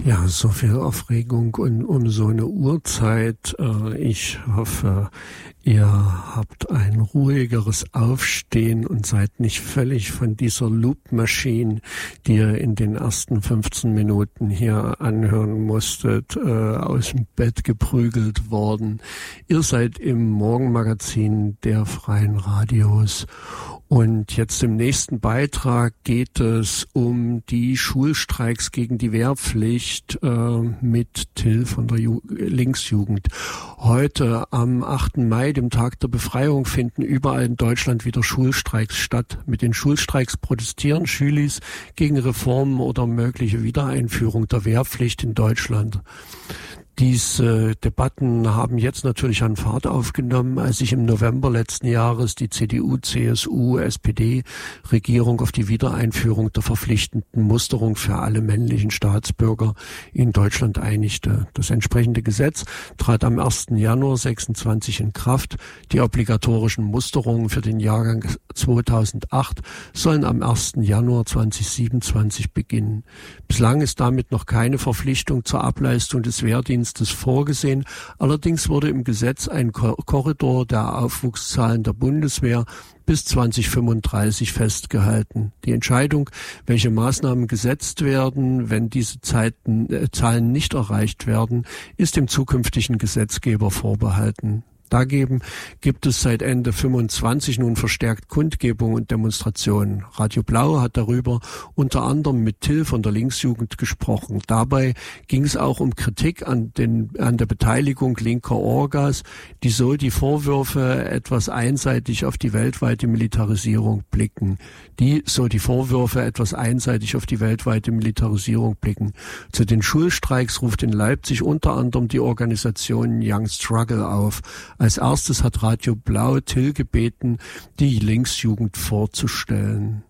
Ja, so viel Aufregung und um so eine Uhrzeit. Ich hoffe, ihr habt ein ruhigeres Aufstehen und seid nicht völlig von dieser Loop-Maschine, die ihr in den ersten 15 Minuten hier anhören musstet, aus dem Bett geprügelt worden. Ihr seid im Morgenmagazin der Freien Radios. Und jetzt im nächsten Beitrag geht es um die Schulstreiks gegen die Wehrpflicht mit Till von der Linksjugend. Heute am 8. Mai, dem Tag der Befreiung, finden überall in Deutschland wieder Schulstreiks statt. Mit den Schulstreiks protestieren Schülis gegen Reformen oder mögliche Wiedereinführung der Wehrpflicht in Deutschland. Diese Debatten haben jetzt natürlich an Fahrt aufgenommen, als sich im November letzten Jahres die CDU, CSU, SPD-Regierung auf die Wiedereinführung der verpflichtenden Musterung für alle männlichen Staatsbürger in Deutschland einigte. Das entsprechende Gesetz trat am 1. Januar 26 in Kraft. Die obligatorischen Musterungen für den Jahrgang 2008 sollen am 1. Januar 2027 beginnen. Bislang ist damit noch keine Verpflichtung zur Ableistung des Wehrdienstes vorgesehen. Allerdings wurde im Gesetz ein Korridor der Aufwuchszahlen der Bundeswehr bis 2035 festgehalten. Die Entscheidung, welche Maßnahmen gesetzt werden, wenn diese Zahlen nicht erreicht werden, ist dem zukünftigen Gesetzgeber vorbehalten. Dagegen gibt es seit Ende 25 nun verstärkt Kundgebungen und Demonstrationen. Radio Blau hat darüber unter anderem mit Till von der Linksjugend gesprochen. Dabei ging es auch um Kritik an der Beteiligung linker Orgas, die so die Vorwürfe etwas einseitig auf die weltweite Militarisierung blicken. Zu den Schulstreiks ruft in Leipzig unter anderem die Organisation Young Struggle auf. Als erstes hat Radio Blau Till gebeten, die Linksjugend vorzustellen.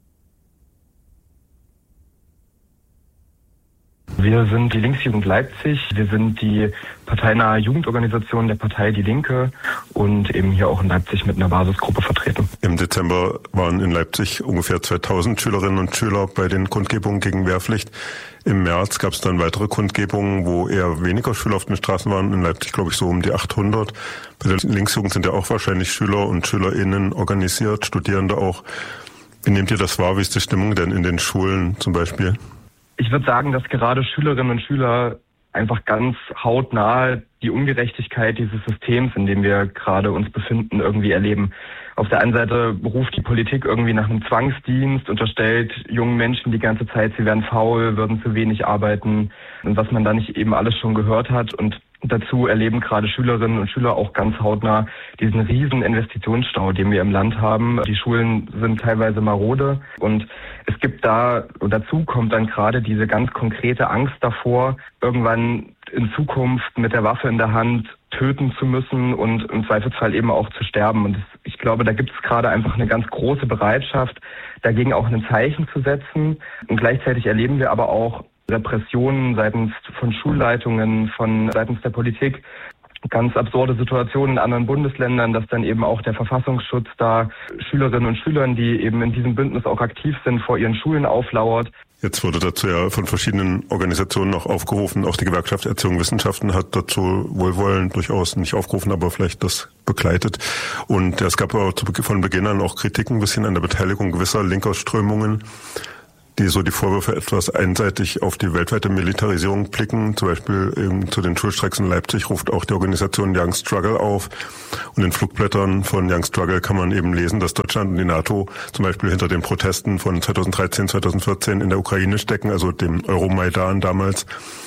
Wir sind die Linksjugend Leipzig. Wir sind die parteinahe Jugendorganisation der Partei Die Linke und eben hier auch in Leipzig mit einer Basisgruppe vertreten. Im Dezember waren in Leipzig ungefähr 2000 Schülerinnen und Schüler bei den Kundgebungen gegen Wehrpflicht. Im März gab es dann weitere Kundgebungen, wo eher weniger Schüler auf den Straßen waren. In Leipzig, glaube ich, so um die 800. Bei der Linksjugend sind ja auch wahrscheinlich Schüler und SchülerInnen organisiert, Studierende auch. Wie nehmt ihr das wahr? Wie ist die Stimmung denn in den Schulen zum Beispiel? Ich würde sagen, dass gerade Schülerinnen und Schüler einfach ganz hautnah die Ungerechtigkeit dieses Systems, in dem wir gerade uns befinden, irgendwie erleben. Auf der einen Seite ruft die Politik irgendwie nach einem Zwangsdienst, unterstellt jungen Menschen die ganze Zeit, sie wären faul, würden zu wenig arbeiten und was man da nicht eben alles schon gehört hat. Und dazu erleben gerade Schülerinnen und Schüler auch ganz hautnah diesen riesen Investitionsstau, den wir im Land haben. Die Schulen sind teilweise marode und es gibt dazu kommt dann gerade diese ganz konkrete Angst davor, irgendwann in Zukunft mit der Waffe in der Hand töten zu müssen und im Zweifelsfall eben auch zu sterben. Und ich glaube, da gibt es gerade einfach eine ganz große Bereitschaft, dagegen auch ein Zeichen zu setzen. Und gleichzeitig erleben wir aber auch Repressionen seitens von Schulleitungen, seitens der Politik. Ganz absurde Situationen in anderen Bundesländern, dass dann eben auch der Verfassungsschutz da Schülerinnen und Schülern, die eben in diesem Bündnis auch aktiv sind, vor ihren Schulen auflauert. Jetzt wurde dazu ja von verschiedenen Organisationen auch aufgerufen, auch die Gewerkschaft Erziehung und Wissenschaften hat dazu wohlwollend durchaus nicht aufgerufen, aber vielleicht das begleitet. Und es gab aber von Beginn an auch Kritiken ein bisschen an der Beteiligung gewisser linker Strömungen, die so die Vorwürfe etwas einseitig auf die weltweite Militarisierung blicken. Zum Beispiel eben zu den Schulstreiks in Leipzig ruft auch die Organisation Young Struggle auf. Und in Flugblättern von Young Struggle kann man eben lesen, dass Deutschland und die NATO zum Beispiel hinter den Protesten von 2013, 2014 in der Ukraine stecken, also dem Euromaidan damals.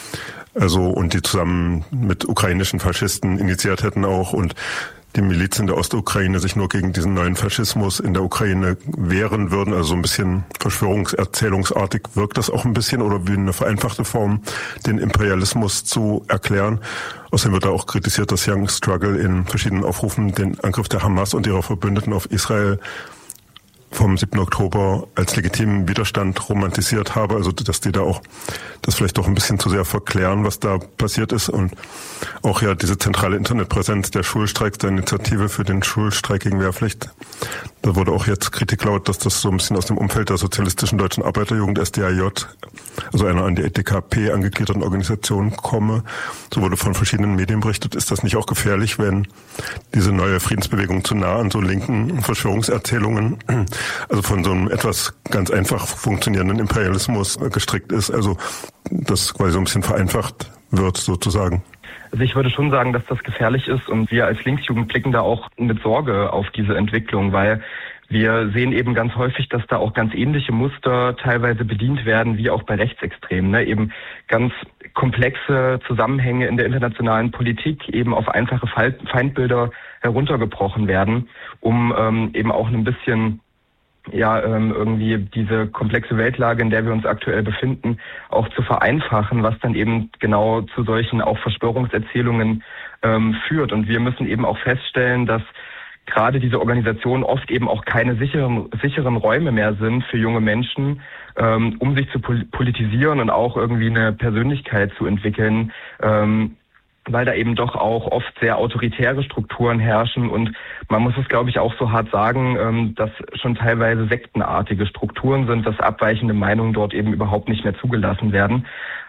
Und die zusammen mit ukrainischen Faschisten initiiert hätten auch und die Milizen der Ostukraine sich nur gegen diesen neuen Faschismus in der Ukraine wehren würden. Also so ein bisschen verschwörungserzählungsartig wirkt das auch ein bisschen oder wie eine vereinfachte Form, den Imperialismus zu erklären. Außerdem wird da auch kritisiert, dass Young Struggle in verschiedenen Aufrufen den Angriff der Hamas und ihrer Verbündeten auf Israel vom 7. Oktober als legitimen Widerstand romantisiert habe, also dass die da auch das vielleicht doch ein bisschen zu sehr verklären, was da passiert ist und auch ja diese zentrale Internetpräsenz der Schulstreiks, der Initiative für den Schulstreik gegen Wehrpflicht. Da wurde auch jetzt Kritik laut, dass das so ein bisschen aus dem Umfeld der Sozialistischen Deutschen Arbeiterjugend SDAJ also einer an die DKP angegliederten Organisation komme. So wurde von verschiedenen Medien berichtet. Ist das nicht auch gefährlich, wenn diese neue Friedensbewegung zu nah an so linken Verschwörungserzählungen, also von so einem etwas ganz einfach funktionierenden Imperialismus gestrickt ist, also das quasi so ein bisschen vereinfacht wird sozusagen? Also ich würde schon sagen, dass das gefährlich ist und wir als Linksjugend blicken da auch mit Sorge auf diese Entwicklung, weil wir sehen eben ganz häufig, dass da auch ganz ähnliche Muster teilweise bedient werden, wie auch bei Rechtsextremen, ne? Eben ganz komplexe Zusammenhänge in der internationalen Politik eben auf einfache Feindbilder heruntergebrochen werden, um eben auch ein bisschen irgendwie diese komplexe Weltlage, in der wir uns aktuell befinden, auch zu vereinfachen, was dann eben genau zu solchen auch Verschwörungserzählungen führt. Und wir müssen eben auch feststellen, dass gerade diese Organisationen oft eben auch keine sicheren Räume mehr sind für junge Menschen, um sich zu politisieren und auch irgendwie eine Persönlichkeit zu entwickeln, weil da eben doch auch oft sehr autoritäre Strukturen herrschen und man muss es, glaube ich, auch so hart sagen, dass schon teilweise sektenartige Strukturen sind, dass abweichende Meinungen dort eben überhaupt nicht mehr zugelassen werden.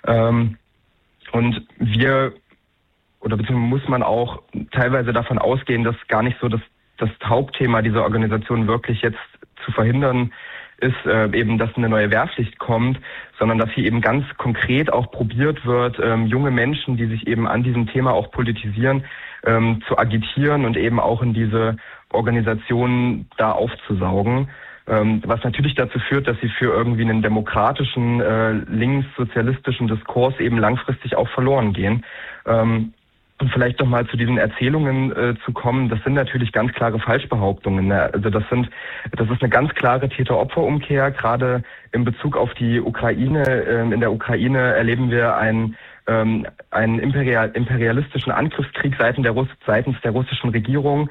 Und beziehungsweise muss man auch teilweise davon ausgehen, dass gar nicht so das Hauptthema dieser Organisation wirklich jetzt zu verhindern ist, eben, dass eine neue Wehrpflicht kommt, sondern dass hier eben ganz konkret auch probiert wird, junge Menschen, die sich eben an diesem Thema auch politisieren, zu agitieren und eben auch in diese Organisationen da aufzusaugen. Was natürlich dazu führt, dass sie für irgendwie einen demokratischen, linkssozialistischen Diskurs eben langfristig auch verloren gehen. Und vielleicht noch mal zu diesen Erzählungen zu kommen, das sind natürlich ganz klare Falschbehauptungen. Ne? Also das ist eine ganz klare Täter-Opfer-Umkehr. Gerade in Bezug auf die Ukraine. In der Ukraine erleben wir einen imperialistischen Angriffskrieg seitens der russischen Regierung,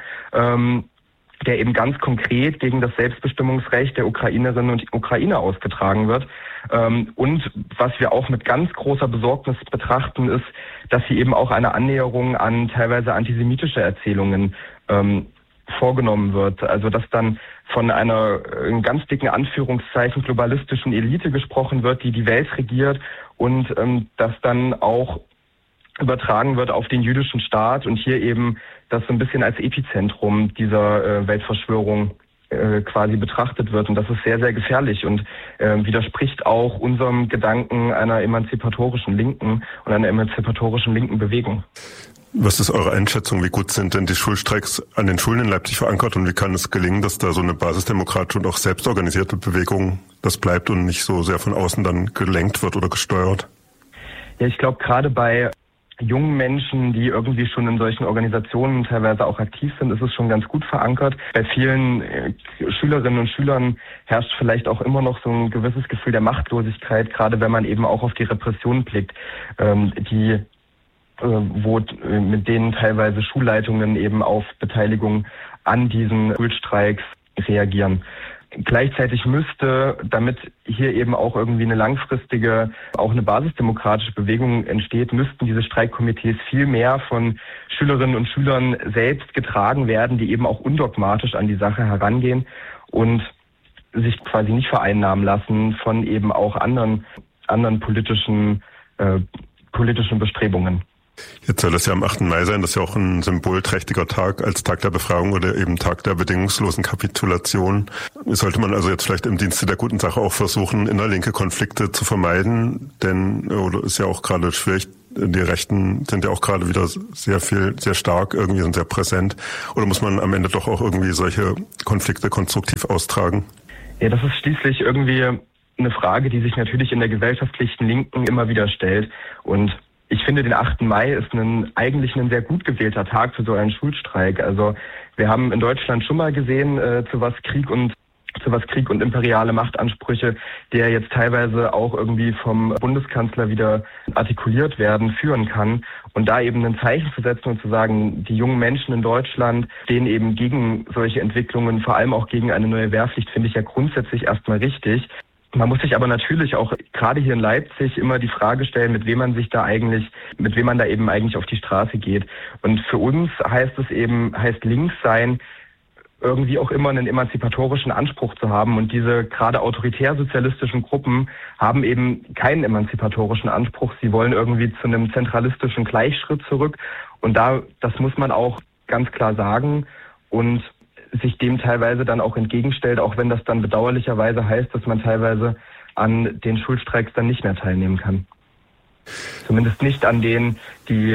der eben ganz konkret gegen das Selbstbestimmungsrecht der Ukrainerinnen und Ukrainer ausgetragen wird. Und was wir auch mit ganz großer Besorgnis betrachten, ist, dass hier eben auch eine Annäherung an teilweise antisemitische Erzählungen vorgenommen wird. Also dass dann von einer in ganz dicken Anführungszeichen globalistischen Elite gesprochen wird, die die Welt regiert und dass dann auch übertragen wird auf den jüdischen Staat und hier eben das so ein bisschen als Epizentrum dieser Weltverschwörung quasi betrachtet wird. Und das ist sehr, sehr gefährlich und widerspricht auch unserem Gedanken einer emanzipatorischen Linken und einer emanzipatorischen linken Bewegung. Was ist eure Einschätzung? Wie gut sind denn die Schulstreiks an den Schulen in Leipzig verankert und wie kann es gelingen, dass da so eine basisdemokratische und auch selbstorganisierte Bewegung das bleibt und nicht so sehr von außen dann gelenkt wird oder gesteuert? Ja, ich glaube, gerade bei jungen Menschen, die irgendwie schon in solchen Organisationen teilweise auch aktiv sind, ist es schon ganz gut verankert. Bei vielen Schülerinnen und Schülern herrscht vielleicht auch immer noch so ein gewisses Gefühl der Machtlosigkeit, gerade wenn man eben auch auf die Repressionen blickt, mit denen teilweise Schulleitungen eben auf Beteiligung an diesen Schulstreiks reagieren. Gleichzeitig müsste, damit hier eben auch irgendwie eine langfristige, auch eine basisdemokratische Bewegung entsteht, müssten diese Streikkomitees viel mehr von Schülerinnen und Schülern selbst getragen werden, die eben auch undogmatisch an die Sache herangehen und sich quasi nicht vereinnahmen lassen von eben auch anderen politischen Bestrebungen. Jetzt soll es ja am 8. Mai sein, das ist ja auch ein symbolträchtiger Tag als Tag der Befreiung oder eben Tag der bedingungslosen Kapitulation. Sollte man also jetzt vielleicht im Dienste der guten Sache auch versuchen, innerlinke Konflikte zu vermeiden, denn ist ja auch gerade schwierig, die Rechten sind ja auch gerade wieder sehr stark, irgendwie sind sehr präsent. Oder muss man am Ende doch auch irgendwie solche Konflikte konstruktiv austragen? Ja, das ist schließlich irgendwie eine Frage, die sich natürlich in der gesellschaftlichen Linken immer wieder stellt. Und ich finde, den 8. Mai ist eigentlich ein sehr gut gewählter Tag für so einen Schulstreik. Also wir haben in Deutschland schon mal gesehen, zu was Krieg und imperiale Machtansprüche, der jetzt teilweise auch irgendwie vom Bundeskanzler wieder artikuliert werden, führen kann. Und da eben ein Zeichen zu setzen und zu sagen, die jungen Menschen in Deutschland stehen eben gegen solche Entwicklungen, vor allem auch gegen eine neue Wehrpflicht, finde ich ja grundsätzlich erstmal richtig. Man muss sich aber natürlich auch gerade hier in Leipzig immer die Frage stellen, mit wem man da eben eigentlich auf die Straße geht. Und für uns heißt links sein, irgendwie auch immer einen emanzipatorischen Anspruch zu haben. Und diese gerade autoritär-sozialistischen Gruppen haben eben keinen emanzipatorischen Anspruch. Sie wollen irgendwie zu einem zentralistischen Gleichschritt zurück. Und das muss man auch ganz klar sagen und sich dem teilweise dann auch entgegenstellt, auch wenn das dann bedauerlicherweise heißt, dass man teilweise an den Schulstreiks dann nicht mehr teilnehmen kann. Zumindest nicht an denen, die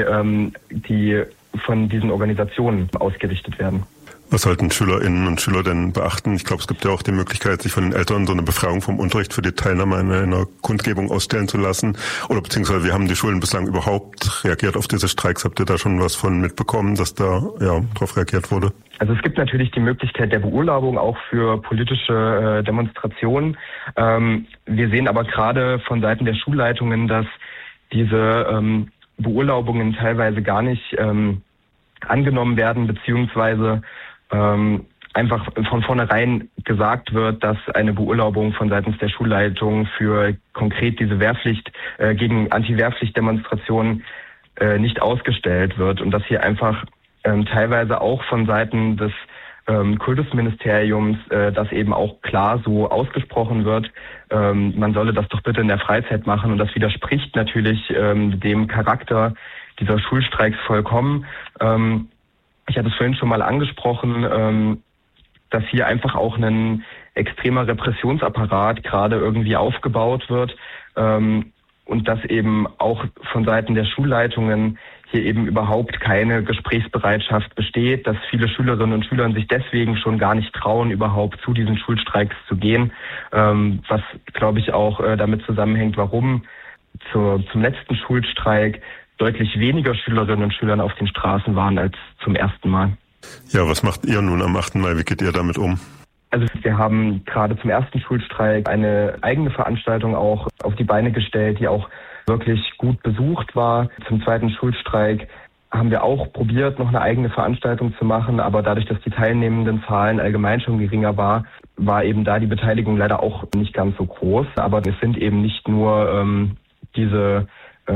von diesen Organisationen ausgerichtet werden. Was sollten SchülerInnen und Schüler denn beachten? Ich glaube, es gibt ja auch die Möglichkeit, sich von den Eltern so eine Befreiung vom Unterricht für die Teilnahme an einer Kundgebung ausstellen zu lassen. Oder beziehungsweise wie haben die Schulen bislang überhaupt reagiert auf diese Streiks? Habt ihr da schon was von mitbekommen, dass da darauf reagiert wurde? Also es gibt natürlich die Möglichkeit der Beurlaubung auch für politische Demonstrationen. Wir sehen aber gerade von Seiten der Schulleitungen, dass diese Beurlaubungen teilweise gar nicht angenommen werden, beziehungsweise einfach von vornherein gesagt wird, dass eine Beurlaubung von seitens der Schulleitung für konkret diese Wehrpflicht gegen Anti-Wehrpflicht-Demonstrationen nicht ausgestellt wird und dass hier einfach teilweise auch von Seiten des Kultusministeriums das eben auch klar so ausgesprochen wird, man solle das doch bitte in der Freizeit machen, und das widerspricht natürlich dem Charakter dieser Schulstreiks vollkommen. Ich hatte es vorhin schon mal angesprochen, dass hier einfach auch ein extremer Repressionsapparat gerade irgendwie aufgebaut wird und dass eben auch von Seiten der Schulleitungen hier eben überhaupt keine Gesprächsbereitschaft besteht, dass viele Schülerinnen und Schüler sich deswegen schon gar nicht trauen, überhaupt zu diesen Schulstreiks zu gehen, was, glaube ich, auch damit zusammenhängt, warum zum letzten Schulstreik deutlich weniger Schülerinnen und Schüler auf den Straßen waren als zum ersten Mal. Ja, was macht ihr nun am 8. Mai? Wie geht ihr damit um? Also wir haben gerade zum ersten Schulstreik eine eigene Veranstaltung auch auf die Beine gestellt, die auch wirklich gut besucht war. Zum zweiten Schulstreik haben wir auch probiert, noch eine eigene Veranstaltung zu machen, aber dadurch, dass die teilnehmenden Zahlen allgemein schon geringer war eben da die Beteiligung leider auch nicht ganz so groß. Aber es sind eben nicht nur diese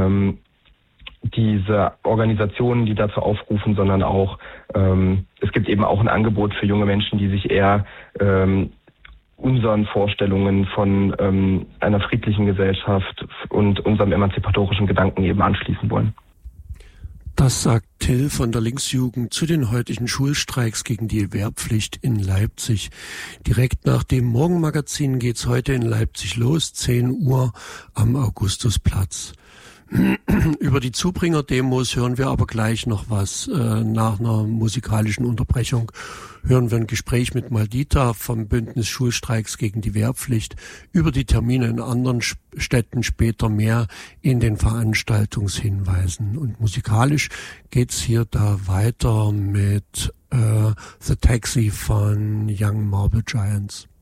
Organisationen, die dazu aufrufen, sondern auch es gibt eben auch ein Angebot für junge Menschen, die sich eher unseren Vorstellungen von einer friedlichen Gesellschaft und unserem emanzipatorischen Gedanken eben anschließen wollen. Das sagt Till von der Linksjugend zu den heutigen Schulstreiks gegen die Wehrpflicht in Leipzig. Direkt nach dem Morgenmagazin geht's heute in Leipzig los, 10 Uhr am Augustusplatz. Über die Zubringer-Demos hören wir aber gleich noch was. Nach einer musikalischen Unterbrechung hören wir ein Gespräch mit Maldita vom Bündnis Schulstreiks gegen die Wehrpflicht. Über die Termine in anderen Städten später mehr in den Veranstaltungshinweisen. Und musikalisch geht's hier da weiter mit The Taxi von Young Marble Giants.